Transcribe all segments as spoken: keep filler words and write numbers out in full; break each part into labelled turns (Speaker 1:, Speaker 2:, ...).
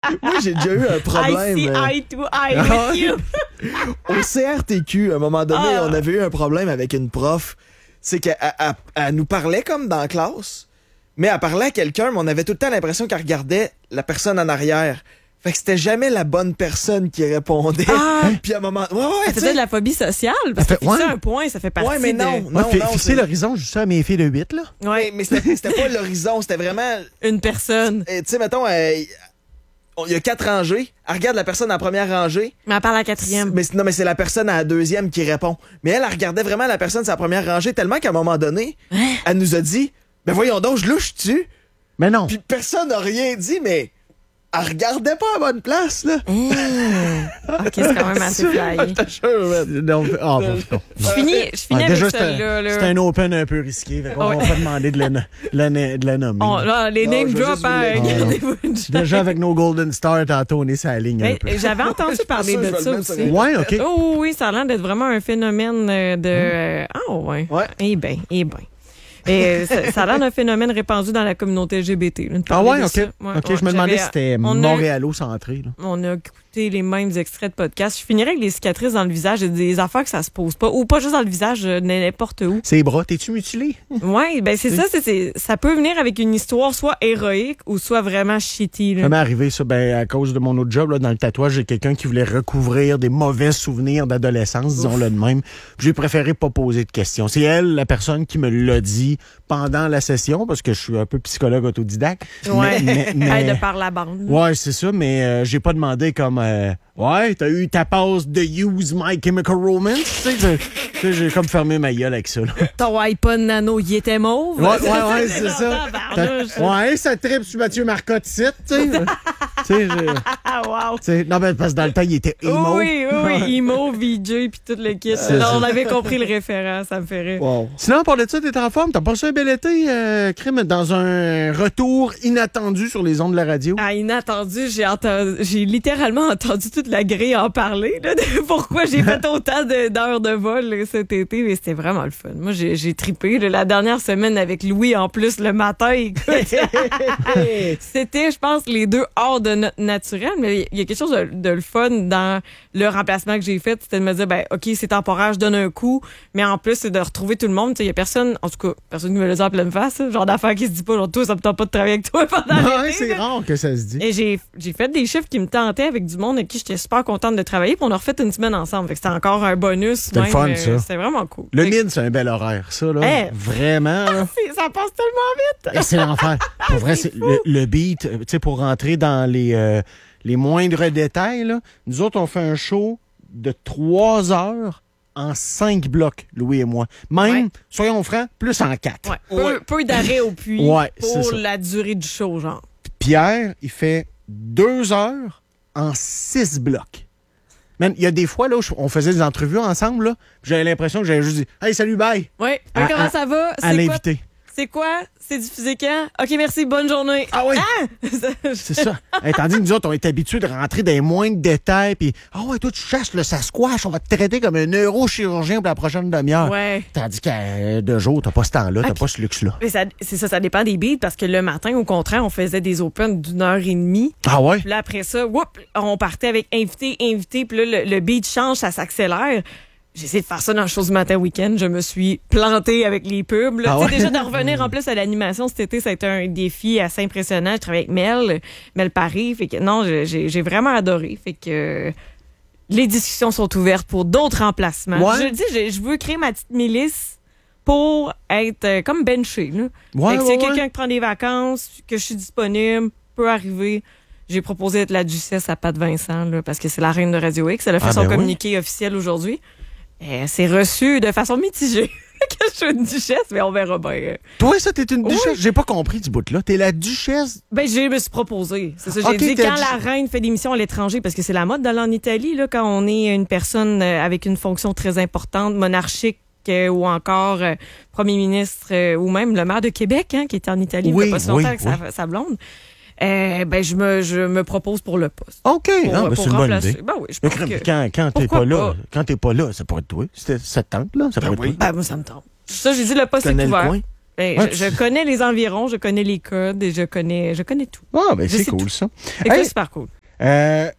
Speaker 1: Moi, j'ai déjà eu un problème.
Speaker 2: I see
Speaker 1: euh,
Speaker 2: eye to eye with you.
Speaker 1: Au C R T Q, à un moment donné,
Speaker 2: Ah.
Speaker 1: on avait eu un problème avec une prof. C'est qu'elle elle- elle nous parlait comme dans la classe, mais elle parlait à quelqu'un, mais on avait tout le temps l'impression qu'elle regardait la personne en arrière. Fait que c'était jamais la bonne personne qui répondait.
Speaker 2: Ah.
Speaker 1: Puis à un moment... Ouais, ouais,
Speaker 2: Ça
Speaker 1: tu
Speaker 2: faisait
Speaker 1: sais.
Speaker 2: de la phobie sociale, parce que
Speaker 3: Elle fait-
Speaker 2: fixer
Speaker 3: ouais.
Speaker 2: un point, ça fait partie
Speaker 1: Ouais, mais non,
Speaker 2: de...
Speaker 1: non,
Speaker 3: Ouais, fi-
Speaker 1: non.
Speaker 3: fixer
Speaker 1: c'est-
Speaker 3: l'horizon, juste ça à mes filles de huit, là.
Speaker 1: Ouais, mais c'était c'était pas l'horizon, c'était vraiment...
Speaker 2: Une personne.
Speaker 1: eh, Tu sais, mettons, euh, il y a quatre rangées. Elle regarde la personne en première rangée.
Speaker 2: Mais elle parle à la quatrième.
Speaker 1: Mais, c'est- non, mais c'est la personne à la deuxième qui répond. Mais elle, elle regardait vraiment la personne sur la première rangée tellement qu'à un moment donné, elle nous a dit, ben voyons donc, je louche-tu?
Speaker 3: Mais non.
Speaker 1: Puis personne n'a rien dit, mais elle regardait pas à bonne place, là.
Speaker 2: OK, c'est quand même assez flyé.
Speaker 1: Je te jure, man.
Speaker 3: Non, ah, bon, non.
Speaker 2: Je finis, je finis
Speaker 3: Ah,
Speaker 2: avec
Speaker 3: déjà, c'est
Speaker 2: celle-là.
Speaker 3: un,
Speaker 2: là.
Speaker 3: c'est un open un peu risqué. Fait qu'on
Speaker 2: Ouais.
Speaker 3: va pas demander de la, de la, de la nommer.
Speaker 2: On- là, les
Speaker 1: Non,
Speaker 2: name
Speaker 1: je vais
Speaker 2: drop,
Speaker 1: juste
Speaker 2: hein,
Speaker 1: vous le-
Speaker 2: gardez-vous une chance.
Speaker 3: Déjà avec nos Golden Stars, tantôt, on est sur la ligne un
Speaker 2: Mais,
Speaker 3: peu.
Speaker 2: j'avais entendu parler
Speaker 1: ça, je
Speaker 2: de
Speaker 1: vais le
Speaker 2: ça
Speaker 1: mettre sur
Speaker 2: aussi.
Speaker 1: les-
Speaker 3: Ouais, OK.
Speaker 2: Oh oui, ça a l'air d'être vraiment un phénomène euh, de... euh, Ah ouais.
Speaker 1: Ouais.
Speaker 2: Eh bien, eh bien. Et euh, ça, ça a l'air d'un phénomène répandu dans la communauté L G B T. là, de
Speaker 3: Ah
Speaker 2: parler
Speaker 3: ouais,
Speaker 2: de
Speaker 3: OK.
Speaker 2: ça. Ouais,
Speaker 3: OK,
Speaker 2: ouais,
Speaker 3: je me demandais
Speaker 2: j'avais-
Speaker 3: si c'était
Speaker 2: on a-
Speaker 3: montréalo-centré. là.
Speaker 2: On a écouté les mêmes extraits de podcast. Je finirais avec les cicatrices dans le visage et des affaires que ça se pose pas. Ou pas juste dans le visage, euh, n'importe où.
Speaker 3: Ses bras, t'es-tu mutilé?
Speaker 2: Ouais, ben c'est ça. c'est c'est- ça peut venir avec une histoire soit héroïque ou soit vraiment shitty. Là.
Speaker 3: Ça m'est arrivé, ça, ben, à cause de mon autre job, là, dans le tatouage, j'ai quelqu'un qui voulait recouvrir des mauvais souvenirs d'adolescence, disons-le de même. Puis J'ai préféré pas poser de questions. C'est elle, la personne, qui me l'a dit pendant la session, parce que je suis un peu psychologue autodidacte.
Speaker 2: Ouais.
Speaker 3: Mais, mais- mais-
Speaker 2: Hey, de par la bande.
Speaker 3: Ouais, c'est ça, mais euh, j'ai pas demandé comme euh, ouais, t'as eu ta passe de Use My Chemical Romance, tu sais, je- tu sais, j'ai comme fermé ma gueule avec ça. Là.
Speaker 2: Ton iPod Nano, il était mauve.
Speaker 3: Ouais, ouais, ouais, c'est ça.
Speaker 2: Tabarnouche.
Speaker 3: T'as- Ouais, ça tripe sur Mathieu Marcotte site, tu sais. Tu sais, je-
Speaker 2: Ah, wow.
Speaker 3: tu sais, non, ben, parce que dans le temps, il était emo.
Speaker 2: Oui, oui, oui. Emo, V J, puis tout le kit.
Speaker 3: C'est
Speaker 2: Non,
Speaker 3: ça.
Speaker 2: on avait compris le référent, ça me fait rire.
Speaker 1: Wow.
Speaker 3: Sinon, pour de ça, t'es en forme. T'as passé un bel été, euh, Crime, dans un retour inattendu sur les ondes de la radio.
Speaker 2: Ah, inattendu, j'ai entendu, j'ai littéralement entendu toute la grille en parler, là, de pourquoi j'ai fait autant de- d'heures de vol là, cet été, mais c'était vraiment le fun. Moi, j'ai, j'ai trippé, là, la dernière semaine avec Louis, en plus, le matin, écoute. C'était, je pense, les deux hors de notre naturel, mais il y a quelque chose de, de le fun dans le remplacement que j'ai fait, c'était de me dire, ben, OK, c'est temporaire, je donne un coup, mais en plus, c'est de retrouver tout le monde. Tu sais, il y a personne, en tout cas, personne qui me le dit en pleine face, là, genre d'affaires qui se dit pas, genre, toi, ça me tente pas de travailler avec toi pendant
Speaker 3: Ouais,
Speaker 2: l'été,
Speaker 3: c'est
Speaker 2: là.
Speaker 3: rare que ça se dit.
Speaker 2: Et j'ai, j'ai fait des chiffres qui me tentaient avec du monde avec qui j'étais super contente de travailler, puis on a refait une semaine ensemble. Fait que c'était encore un bonus.
Speaker 3: C'était le
Speaker 2: même,
Speaker 3: fun,
Speaker 2: euh,
Speaker 3: ça.
Speaker 2: C'était vraiment cool.
Speaker 3: Le
Speaker 2: Fait que
Speaker 3: mid, c'est un bel horaire, ça, là.
Speaker 2: Hey.
Speaker 3: Vraiment, là.
Speaker 2: c'est- ça passe tellement vite.
Speaker 3: Et c'est l'enfer. Pour vrai, c'est le, le beat, euh, tu sais, pour rentrer dans les, euh, les moindres détails, là, nous autres, on fait un show de trois heures en cinq blocs, Louis et moi. Même,
Speaker 2: Ouais.
Speaker 3: soyons francs, plus en quatre.
Speaker 2: Ouais. Peu, peu d'arrêt au puits
Speaker 3: Ouais, c'est
Speaker 2: pour
Speaker 3: ça.
Speaker 2: la durée du show, genre.
Speaker 3: Pierre, il fait deux heures en six blocs. Man, il y a des fois, là, où je- on faisait des entrevues ensemble, là, puis j'avais l'impression que j'avais juste dit « Hey, salut, bye!
Speaker 2: Ouais.
Speaker 3: À-
Speaker 2: comment
Speaker 3: à-
Speaker 2: ça va? »
Speaker 3: à
Speaker 2: C'est quoi?
Speaker 3: l'invité.
Speaker 2: C'est quoi? C'est diffusé quand? OK, merci, bonne journée.
Speaker 3: Ah oui!
Speaker 2: Ah!
Speaker 3: C'est ça. Hey, tandis que nous autres, on est habitués de rentrer dans les moindres détails, puis « Ah ouais, toi, tu chasses le Sasquatch, on va te traiter comme un neurochirurgien pour la prochaine demi-heure.
Speaker 2: Ouais.
Speaker 3: Tandis qu'à euh, deux jours, t'as pas ce temps-là, t'as
Speaker 2: Ah,
Speaker 3: pas ce luxe-là.
Speaker 2: Mais ça, c'est ça, ça dépend des beats, parce que le matin, au contraire, on faisait des opens d'une heure et demie.
Speaker 3: Ah ouais?
Speaker 2: Puis là, après ça, whoop, on partait avec invité, invité, puis là, le, le beat change, ça s'accélère. J'ai essayé de faire ça dans le show du matin week-end. Je me suis plantée avec les pubs. Là.
Speaker 3: Ah
Speaker 2: Tu sais,
Speaker 3: ouais?
Speaker 2: déjà, de revenir en plus à l'animation cet été, ça a été un défi assez impressionnant. Je travaillais avec Mel, Mel Paris. Fait que non, j'ai, j'ai vraiment adoré. Fait que euh, les discussions sont ouvertes pour d'autres remplacements.
Speaker 3: Ouais.
Speaker 2: Je le dis, je, je veux créer ma petite milice pour être euh, comme benché. Là.
Speaker 3: Ouais,
Speaker 2: fait que
Speaker 3: ouais,
Speaker 2: s'il y a
Speaker 3: ouais.
Speaker 2: quelqu'un qui prend des vacances, que je suis disponible, peut arriver. J'ai proposé d'être la duchesse à Pat Vincent, là, parce que c'est la reine de Radio X. Elle a fait
Speaker 3: Ah,
Speaker 2: son
Speaker 3: ben oui.
Speaker 2: communiqué officiel aujourd'hui. Et c'est reçu de façon mitigée que je suis une duchesse, mais on verra bien.
Speaker 3: Toi, ça, t'es une
Speaker 2: Oui.
Speaker 3: duchesse? J'ai pas compris du bout-là. T'es la duchesse?
Speaker 2: Ben, je me suis proposé. C'est ça, j'ai
Speaker 3: Ok,
Speaker 2: dit
Speaker 3: t'as
Speaker 2: quand
Speaker 3: dit-
Speaker 2: la reine fait des missions à l'étranger, parce que c'est la mode d'aller en Italie, là, quand on est une personne euh, avec une fonction très importante, monarchique, euh, ou encore euh, premier ministre, euh, ou même le maire de Québec, hein, qui était en Italie
Speaker 3: Oui,
Speaker 2: il y a pas si longtemps
Speaker 3: oui,
Speaker 2: avec sa, sa blonde. Euh, ben, je me, je me propose pour le poste.
Speaker 3: OK.
Speaker 2: Pour,
Speaker 3: Ah, ben,
Speaker 2: pour
Speaker 3: c'est une bonne
Speaker 2: remplacer.
Speaker 3: idée.
Speaker 2: Ben oui, je
Speaker 3: Mais
Speaker 2: pense
Speaker 3: crème,
Speaker 2: que...
Speaker 3: quand, quand t'es
Speaker 2: Pourquoi
Speaker 3: pas là,
Speaker 2: pas?
Speaker 3: quand t'es pas là, ça pourrait être toi. C'était cette tente, là, ça pourrait être
Speaker 1: oui.
Speaker 3: toi.
Speaker 2: Ben, moi, ça me tente. Ça, j'ai dit, le poste
Speaker 3: Tu
Speaker 2: est
Speaker 3: connais le
Speaker 2: ouvert.
Speaker 3: coin?
Speaker 2: Ben,
Speaker 3: Ouais,
Speaker 2: je,
Speaker 3: tu-
Speaker 2: je connais les environs, je connais les codes et je connais, je connais tout.
Speaker 3: Ah, ben,
Speaker 2: Je
Speaker 3: c'est
Speaker 2: sais
Speaker 3: cool,
Speaker 2: tout.
Speaker 3: ça.
Speaker 2: Fait que
Speaker 3: Hey,
Speaker 2: c'est super cool.
Speaker 3: Euh,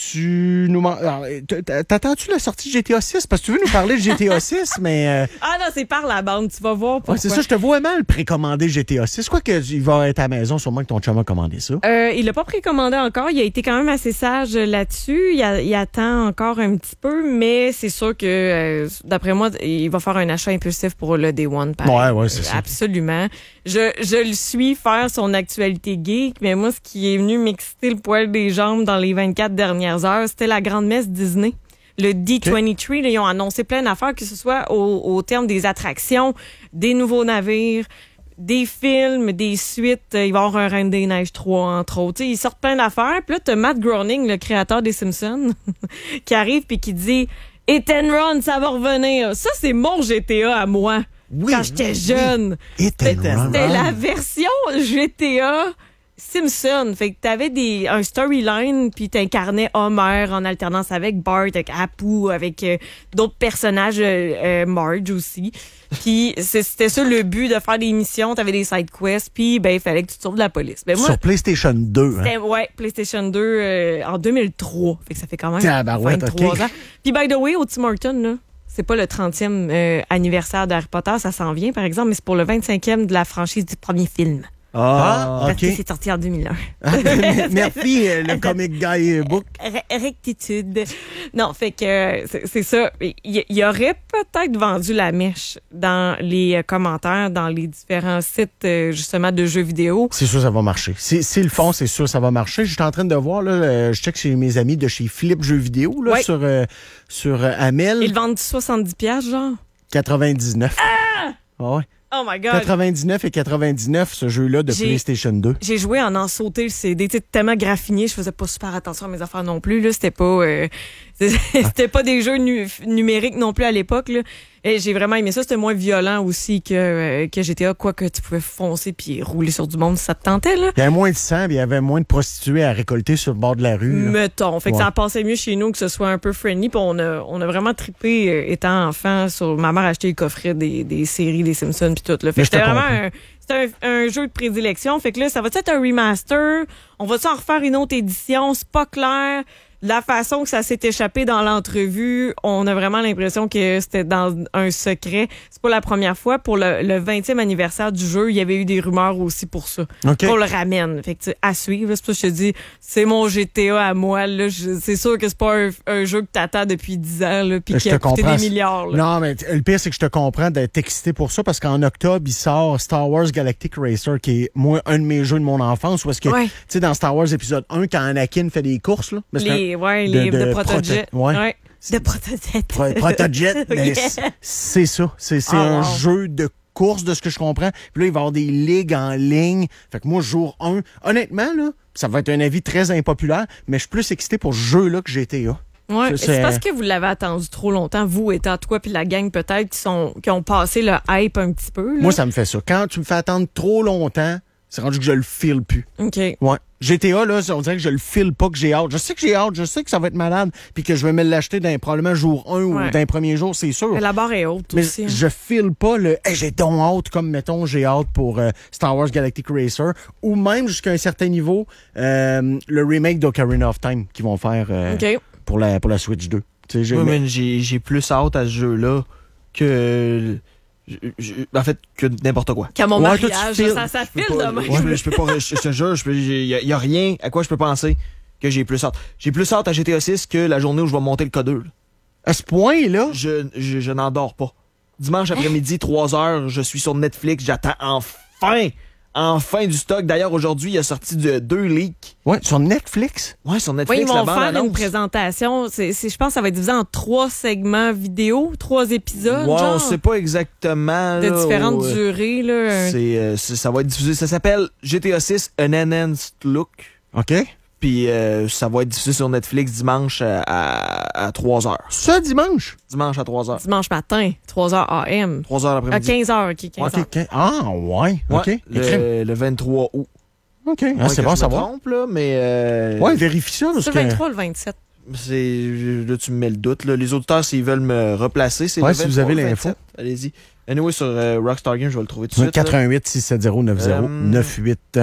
Speaker 3: tu nous... man- alors, t- t- T'attends-tu la sortie de G T A six? Parce que tu veux nous parler de G T A six, mais... euh,
Speaker 2: Ah non, c'est par la bande, tu vas voir pourquoi.
Speaker 3: ouais, c'est ça, je te vois mal précommander G T A six. Quoi que il va être à la maison, sûrement que ton chum a commandé ça.
Speaker 2: Euh, il l'a pas précommandé encore. Il a été quand même assez sage là-dessus. Il, a- il attend encore un petit peu, mais c'est sûr que, euh, d'après moi, il va faire un achat impulsif pour le Day One. pareil.
Speaker 3: Ouais, ouais, c'est ça.
Speaker 2: Absolument. Je, je le suis faire son actualité geek, mais moi, ce qui est venu m'exciter le poil des jambes dans les vingt-quatre dernières heures, c'était la grande messe Disney. Le D vingt-trois, là, ils ont annoncé plein d'affaires, que ce soit au, au terme des attractions, des nouveaux navires, des films, des suites. Euh, Il va y avoir un Reine des Neiges trois, entre autres. Tu sais, ils sortent plein d'affaires. Puis là, t'as Matt Groening, le créateur des Simpsons, qui arrive puis qui dit « Hit and Run, ça va revenir. » Ça, c'est mon G T A à moi,
Speaker 3: Oui,
Speaker 2: quand j'étais jeune.
Speaker 3: Hit and
Speaker 2: C'était
Speaker 3: run.
Speaker 2: c'était la version G T A Simpson. Fait que t'avais des, un storyline, puis t'incarnais Homer en alternance avec Bart, avec Apu, avec euh, d'autres personnages, euh, euh, Marge aussi. Puis c'est- c'était ça le but, de faire des missions, t'avais des side quests, puis ben il fallait que tu te sauves de la police. Ben moi,
Speaker 3: Sur PlayStation deux. Hein?
Speaker 2: c'était, ouais, PlayStation deux euh, en deux mille trois. Fait que ça fait quand même
Speaker 3: Tabarouette,
Speaker 2: vingt-trois
Speaker 3: ok.
Speaker 2: ans. Puis by the way, au Tim Hortons, là, c'est pas le trentième euh, anniversaire d'Harry Potter, ça s'en vient par exemple, mais c'est pour le vingt-cinquième de la franchise du premier film.
Speaker 3: Ah,
Speaker 2: Parce que
Speaker 3: OK.
Speaker 2: c'est sorti en deux mille un.
Speaker 3: Ah, merci, euh, le Comic Guy Book.
Speaker 2: Re- rectitude. Non, fait que euh, c'est c'est ça. Il, il aurait peut-être vendu la mèche dans les euh, commentaires, dans les différents sites euh, justement de jeux vidéo.
Speaker 3: C'est sûr, ça va marcher. Si, si le font, c'est sûr, ça va marcher. Je suis en train de voir, là, euh, je check chez mes amis de chez Flip Jeux vidéo, là,
Speaker 2: Ouais.
Speaker 3: sur, euh, sur euh, Amel.
Speaker 2: Ils le vendent soixante-dix piastres, genre.
Speaker 3: quatre-vingt-dix-neuf. Ah! Ouais.
Speaker 2: Oh my God.
Speaker 3: quatre-vingt-dix-neuf et quatre-vingt-dix-neuf, ce jeu-là de
Speaker 2: J'ai-
Speaker 3: PlayStation deux.
Speaker 2: J'ai joué en en sauter le C D, tu sais, tellement graffiné, je faisais pas super attention à mes affaires non plus, là, c'était pas euh, c'était pas des jeux nu- numériques non plus à l'époque, là. Et j'ai vraiment aimé ça, c'était moins violent aussi que euh, que G T A, quoique tu pouvais foncer puis rouler sur du monde si ça te tentait, là.
Speaker 3: Il y avait moins de sang, puis il y avait moins de prostituées à récolter sur le bord de la rue. là.
Speaker 2: Mettons. Fait que
Speaker 3: Ouais.
Speaker 2: ça passait mieux chez nous que ce soit un peu friendly. Puis on a, on a vraiment trippé euh, étant enfant sur ma mère a acheté les coffrets des, des séries des Simpsons puis tout. Là. Fait
Speaker 3: Mais
Speaker 2: que
Speaker 3: je te
Speaker 2: c'était vraiment
Speaker 3: comprends.
Speaker 2: un, c'était un, un jeu de prédilection. Fait que là, ça va être un remaster? On va-tu en refaire une autre édition? C'est pas clair. La façon que ça s'est échappé dans l'entrevue, on a vraiment l'impression que c'était dans un secret. C'est pas la première fois. Pour le, le vingtième anniversaire du jeu, il y avait eu des rumeurs aussi pour ça.
Speaker 3: OK.
Speaker 2: Qu'on le ramène. Fait que, tu sais, à suivre. là, C'est pour ça que je te dis, c'est mon G T A à moi. Là. Je- C'est sûr que c'est pas un, un jeu que t'attends depuis dix ans, là, puis
Speaker 3: Je
Speaker 2: qui
Speaker 3: te
Speaker 2: a coûté
Speaker 3: comprends.
Speaker 2: des milliards. Là.
Speaker 3: Non, mais t- le pire, c'est que je te comprends d'être excité pour ça parce qu'en octobre, il sort Star Wars Galactic Racer, qui est, moi, un de mes jeux de mon enfance. Parce que,
Speaker 2: Ouais.
Speaker 3: tu sais, dans Star Wars épisode un, quand Anakin fait des courses, là. mais c'est un-
Speaker 2: Les, ouais,
Speaker 3: de-
Speaker 2: les
Speaker 3: de
Speaker 2: de, protojet.
Speaker 3: proto- ouais.
Speaker 2: De protojet.
Speaker 3: Pro- Protojet, mais
Speaker 2: Yeah.
Speaker 3: c- c'est ça. C'est c'est
Speaker 2: Oh,
Speaker 3: un
Speaker 2: wow.
Speaker 3: jeu de course, de ce que je comprends. Puis là, il va y avoir des ligues en ligne. Fait que moi, jour un, honnêtement, là, ça va être un avis très impopulaire, mais je suis plus excité pour ce jeu-là que G T A.
Speaker 2: Ouais,
Speaker 3: Ça,
Speaker 2: c'est
Speaker 3: c'est-
Speaker 2: parce que vous l'avez attendu trop longtemps, vous étant toi puis la gang peut-être qui sont qui ont passé le hype un petit peu. Là.
Speaker 3: Moi, ça me fait ça. Quand tu me fais attendre trop longtemps, c'est rendu que je le file plus.
Speaker 2: OK.
Speaker 3: Ouais. G T A, là, on dirait que je le file pas, que j'ai hâte. Je sais que j'ai hâte, je sais que ça va être malade, puis que je vais me l'acheter d'un probablement jour un ou
Speaker 2: Ouais.
Speaker 3: d'un premier jour, c'est sûr.
Speaker 2: Mais la barre est haute
Speaker 3: Mais
Speaker 2: aussi. hein.
Speaker 3: je file pas le hey, j'ai donc hâte comme mettons j'ai hâte pour euh, Star Wars Galactic Racer ou même jusqu'à un certain niveau euh, le remake d'Ocarina of Time qu'ils vont faire euh,
Speaker 2: OK.
Speaker 3: pour la pour la Switch deux. Tu sais, j'ai-
Speaker 1: Oui,
Speaker 3: mais-
Speaker 1: mais j'ai j'ai plus hâte à ce jeu-là que. je- je- En fait, que n'importe quoi.
Speaker 2: Qu'à mon
Speaker 3: Ouais, toi, tu
Speaker 2: mariage,
Speaker 3: files.
Speaker 2: ça, ça
Speaker 1: Je
Speaker 2: file
Speaker 1: peux pas-
Speaker 2: de même.
Speaker 1: je peux- je peux pas, je, je te jure, il y, y a rien à quoi je peux penser que j'ai plus hâte. J'ai plus hâte à G T A six que la journée où je vais monter le K deux. là.
Speaker 3: à ce point-là,
Speaker 1: Je, je, je n'en dors pas. Dimanche après-midi, trois heures, je suis sur Netflix, j'attends enfin, enfin du stock. D'ailleurs, aujourd'hui, il a sorti de deux leaks.
Speaker 3: ouais, sur Netflix.
Speaker 1: Ouais, sur
Speaker 2: Oui,
Speaker 1: Netflix,
Speaker 2: ils
Speaker 1: la
Speaker 2: vont
Speaker 1: bande
Speaker 2: faire une
Speaker 1: annonce.
Speaker 2: présentation. C'est, c'est- je pense que ça va être divisé en trois segments vidéo, trois épisodes.
Speaker 1: Ouais,
Speaker 2: genre,
Speaker 1: on sait pas exactement.
Speaker 2: de
Speaker 1: là,
Speaker 2: différentes
Speaker 1: au-
Speaker 2: durées. Là.
Speaker 1: C'est, euh, c'est- ça va être diffusé. Ça s'appelle G T A six An Enhanced Look.
Speaker 3: OK.
Speaker 1: Puis euh, ça va être diffusé sur Netflix dimanche à, à, à trois heures.
Speaker 3: Ça dimanche.
Speaker 1: Dimanche à trois heures.
Speaker 2: Dimanche matin, trois heures A M.
Speaker 1: trois heures
Speaker 2: À
Speaker 1: l'après-midi.
Speaker 2: quinze heures, OK, quinze
Speaker 3: OK.
Speaker 2: heures.
Speaker 3: OK. Ah, ouais. OK.
Speaker 1: Ouais,
Speaker 3: Écris-
Speaker 1: le, le vingt-trois août.
Speaker 3: OK. Ah,
Speaker 1: Ouais,
Speaker 3: c'est
Speaker 1: que
Speaker 3: bon à
Speaker 1: je me
Speaker 3: savoir.
Speaker 1: trompe, là, mais euh,
Speaker 3: Ouais, vérifie ça parce
Speaker 2: C'est
Speaker 3: que
Speaker 2: le vingt-trois ou le vingt-sept?
Speaker 1: c'est là tu me mets le doute. Là. Les auditeurs, s'ils veulent me replacer, c'est
Speaker 3: Ouais,
Speaker 1: le
Speaker 3: si vous
Speaker 1: vingt-trois,
Speaker 3: avez
Speaker 1: le
Speaker 3: l'info.
Speaker 1: vingt-sept. Allez-y. Anyway, sur euh, Rockstar Games, je vais le trouver tout de suite.
Speaker 3: quatre un huit six sept zéro neuf zéro
Speaker 1: Euh,
Speaker 3: neuf huit.
Speaker 1: là.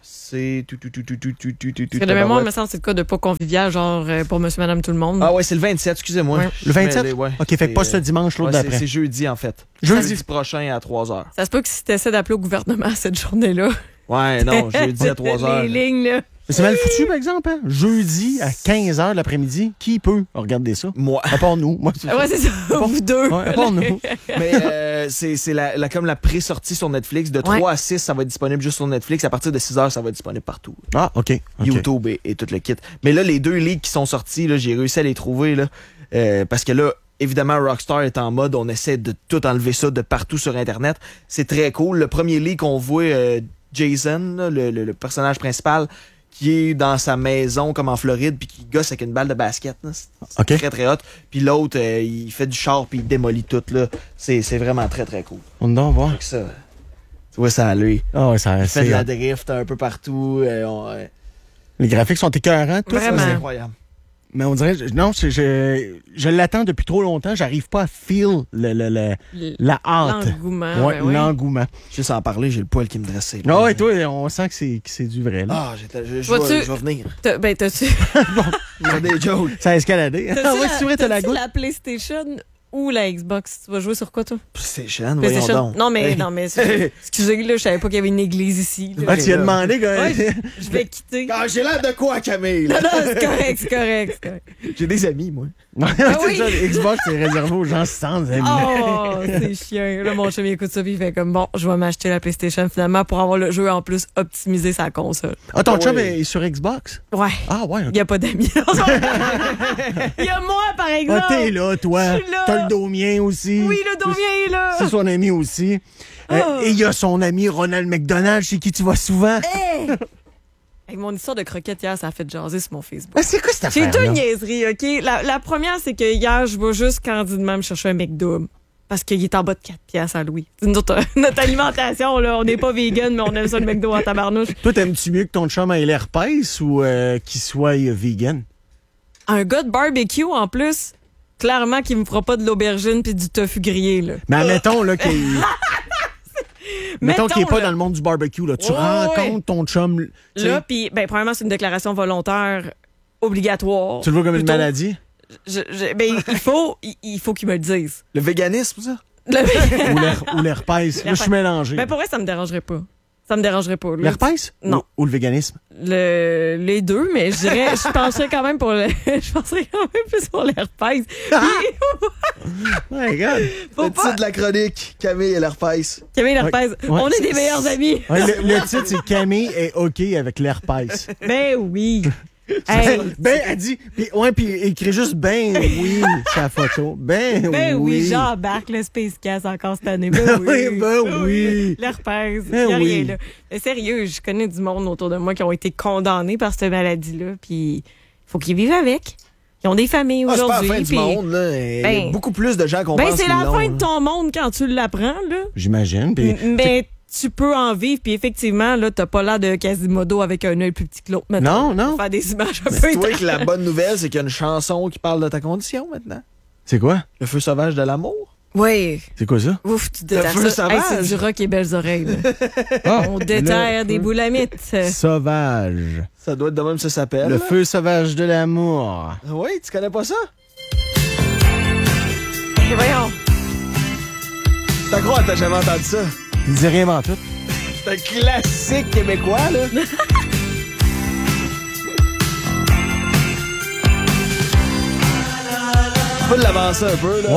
Speaker 1: c'est... tout, tout, tout, tout, tout, tout, tout, tout,
Speaker 2: Parce que de mémoire, il me semble que c'est le cas de pas convivial, genre euh, pour monsieur, madame, tout le monde.
Speaker 1: Ah ouais, c'est le vingt-sept, excusez-moi.
Speaker 2: Ouais.
Speaker 3: Le vingt-sept?
Speaker 1: Mais, ouais,
Speaker 3: OK, fait que pas ce dimanche, l'autre
Speaker 1: ouais, c'est-
Speaker 3: d'après.
Speaker 1: C'est jeudi, en fait.
Speaker 3: Jeudi.
Speaker 1: Jeudi prochain à trois heures.
Speaker 2: Ça se peut que si t'essaies d'appeler au gouvernement cette journée-là.
Speaker 1: Ouais, non, jeudi à trois heures.
Speaker 2: Les lignes, là.
Speaker 3: Mais c'est mal foutu, par exemple. Hein? Jeudi à quinze heures de l'après-midi, qui peut regarder ça?
Speaker 1: Moi.
Speaker 3: À part nous. Moi, c'est
Speaker 2: Ah ouais, c'est ça. Vous deux.
Speaker 3: Ouais, à part nous.
Speaker 1: Mais euh, c'est c'est la, la, comme la pré-sortie sur Netflix. De
Speaker 2: Ouais.
Speaker 1: trois à six, ça va être disponible juste sur Netflix. À partir de six heures, ça va être disponible partout.
Speaker 3: Ah, OK. okay.
Speaker 1: YouTube et, et tout le kit. Mais là, les deux leaks qui sont sortis, là, j'ai réussi à les trouver. Là, euh, parce que là, évidemment, Rockstar est en mode, on essaie de tout enlever ça de partout sur Internet. C'est très cool. Le premier leak, on voit euh, Jason, là, le, le, le personnage principal, qui est dans sa maison comme en Floride puis qui gosse avec une balle de basket. Là. C'est c'est
Speaker 3: OK.
Speaker 1: très très hot. Puis l'autre, euh, il fait du char puis il démolit tout. Là. C'est, c'est vraiment très très cool.
Speaker 3: On va voir.
Speaker 1: Fait que ça, tu vois ça à lui.
Speaker 3: Ah ouais, ça
Speaker 1: Il fait de
Speaker 3: c'est
Speaker 1: la drift un peu partout. euh, on, euh,
Speaker 3: Les graphiques sont écœurants. Tout ça,
Speaker 2: Vraiment.
Speaker 1: c'est
Speaker 3: c'est-
Speaker 1: incroyable.
Speaker 3: Mais on dirait, je- non, c'est- je, je l'attends depuis trop longtemps. J'arrive pas à feel le, le, le-
Speaker 2: Le-
Speaker 3: la hâte.
Speaker 2: L'engouement.
Speaker 3: Ouais,
Speaker 2: ben oui.
Speaker 3: l'engouement.
Speaker 1: Juste en parler, j'ai le poil qui me dressait.
Speaker 3: Ah ouais, toi, on sent que c'est, que c'est du vrai, là.
Speaker 1: Ah, j'étais- je, je,
Speaker 2: Vois-tu-
Speaker 1: vais, je vais venir.
Speaker 2: T'as- Ben, t'as-tu.
Speaker 1: Je fais des jokes.
Speaker 3: Ça a escaladé.
Speaker 2: T'as-tu
Speaker 3: Ah ouais,
Speaker 2: la-
Speaker 3: c'est vrai, t'as la
Speaker 2: t'as-tu
Speaker 3: goutte.
Speaker 2: la PlayStation ou la Xbox? Tu vas jouer sur quoi, toi?
Speaker 1: PlayStation, voyons
Speaker 2: PlayStation?
Speaker 1: donc.
Speaker 2: Non, mais,
Speaker 1: Hey.
Speaker 2: non, mais, c'est- excusez, là, je savais pas qu'il y avait une église ici. là.
Speaker 3: Ah, tu y as demandé, gars.
Speaker 2: Ouais, je, je vais quitter.
Speaker 1: Ah, j'ai l'air de quoi, Camille?
Speaker 2: Non, non, c'est correct, c'est correct, c'est correct.
Speaker 1: J'ai des amis, moi.
Speaker 3: C'est
Speaker 2: Ah oui.
Speaker 3: ça, Xbox, c'est réservé aux gens sans amis.
Speaker 2: Oh, c'est chiant. Là, mon chum, il écoute ça, puis il fait comme, bon, je vais m'acheter la PlayStation, finalement, pour avoir le jeu en plus optimisé sa console.
Speaker 3: Ah, ton
Speaker 1: Ah
Speaker 3: chum
Speaker 1: oui.
Speaker 3: est sur Xbox?
Speaker 2: Ouais.
Speaker 3: Ah, ouais.
Speaker 2: Il n'y a pas d'amis. Il y a moi, par exemple.
Speaker 3: Ah, t'es là, toi.
Speaker 2: Je suis là.
Speaker 3: T'as le domien aussi.
Speaker 2: Oui, le domien est là.
Speaker 3: C'est son ami aussi. Euh,
Speaker 2: Oh.
Speaker 3: et il y a son ami Ronald McDonald, chez qui tu vas souvent.
Speaker 2: Hey! Hey, mon histoire de croquette hier, ça a fait jaser sur mon Facebook.
Speaker 3: Ah, c'est quoi cette
Speaker 2: J'ai
Speaker 3: affaire
Speaker 2: deux niaiseries, OK? La, la première, c'est que hier, je vais juste candidement me chercher un McDo. Parce qu'il est en bas de quatre piastres à Louis. C'est notre, notre alimentation, là. On n'est pas vegan, mais on aime ça le McDo en tabarnouche.
Speaker 3: Toi, t'aimes-tu mieux que ton chum ait l'herpès ou euh, qu'il soit euh, vegan?
Speaker 2: Un gars de barbecue, en plus, clairement qu'il me fera pas de l'aubergine puis du tofu grillé, là.
Speaker 3: Mais admettons là, qu'il mettons qu'il est
Speaker 2: Mettons,
Speaker 3: pas
Speaker 2: là.
Speaker 3: dans le monde du barbecue. Là. Tu
Speaker 2: Ouais,
Speaker 3: rencontres
Speaker 2: ouais.
Speaker 3: ton chum. tu sais,
Speaker 2: Là, puis, ben, premièrement, c'est une déclaration volontaire obligatoire.
Speaker 3: tu le vois comme une
Speaker 2: Plutôt,
Speaker 3: maladie?
Speaker 2: Je, je- ben, il faut, il, il faut qu'il me le dise.
Speaker 1: Le véganisme, ça?
Speaker 2: Le-
Speaker 3: Ou l'her- ou l'herpès? Là, je suis mélangé.
Speaker 2: ben, pour vrai, ça me dérangerait pas. Ça me dérangerait pas. là.
Speaker 3: L'herpès?
Speaker 2: Non.
Speaker 3: Ou, ou le véganisme?
Speaker 2: Le, les deux, mais je dirais, je penserais quand même pour le, je penserais quand même plus pour l'herpès.
Speaker 3: My God.
Speaker 2: Faut
Speaker 1: Le
Speaker 2: pas,
Speaker 1: titre de la chronique, Camille et l'herpès.
Speaker 2: Camille l'herpès.
Speaker 3: Ouais.
Speaker 2: On est des meilleurs amis.
Speaker 3: Ouais, le, le titre, c'est Camille est OK avec l'herpès.
Speaker 2: Ben oui. Hey,
Speaker 3: Ben, elle dit. Pis, ouais, puis écrit juste ben oui, sa photo. Ben,
Speaker 2: ben oui,
Speaker 3: oui.
Speaker 2: j'embarque le Space Cast encore cette année. Ben oui.
Speaker 3: Oui, ben oui.
Speaker 2: L'herpès. Il
Speaker 3: Ben
Speaker 2: y a
Speaker 3: oui.
Speaker 2: rien là. Mais sérieux, je connais du monde autour de moi qui ont été condamnés par cette maladie-là, puis il faut qu'ils vivent avec. Ils ont des familles
Speaker 1: Ah, c'est pas
Speaker 2: aujourd'hui.
Speaker 1: la fin du
Speaker 2: puis-
Speaker 1: monde, là. Il y a
Speaker 2: Ben-
Speaker 1: beaucoup plus de gens qu'on
Speaker 2: Ben,
Speaker 1: pense
Speaker 2: c'est
Speaker 1: qu'ils
Speaker 2: la
Speaker 1: l'ont,
Speaker 2: fin
Speaker 1: là.
Speaker 2: de ton monde quand tu l'apprends, là.
Speaker 3: J'imagine. Puis,
Speaker 2: Mais tu peux en vivre, puis effectivement, là, t'as pas l'air de Quasimodo avec un œil plus petit que l'autre.
Speaker 3: Non,
Speaker 2: mettons,
Speaker 3: non.
Speaker 2: pour faire des images un peu
Speaker 1: C'est toi que
Speaker 2: étranges.
Speaker 1: la bonne nouvelle, c'est qu'il y a une chanson qui parle de ta condition maintenant.
Speaker 3: c'est quoi?
Speaker 1: Le feu sauvage de l'amour.
Speaker 2: Oui.
Speaker 3: C'est quoi ça?
Speaker 2: Ouf, tu
Speaker 1: Le
Speaker 2: déterres
Speaker 1: feu
Speaker 2: ça.
Speaker 1: sauvage.
Speaker 2: Hey, c'est du rock et belles oreilles. là.
Speaker 3: Ah,
Speaker 2: On déterre
Speaker 3: le
Speaker 2: des
Speaker 3: feu
Speaker 2: boulamites.
Speaker 3: Sauvage.
Speaker 1: Ça doit être de même que ça s'appelle.
Speaker 3: Le
Speaker 1: là.
Speaker 3: feu sauvage de l'amour.
Speaker 1: Oui, tu connais pas ça?
Speaker 2: Et voyons.
Speaker 1: T'as crois, t'as jamais entendu ça?
Speaker 3: Il dit rien en tout.
Speaker 1: C'est un classique québécois, là. Tu peux l'avancer un peu, là.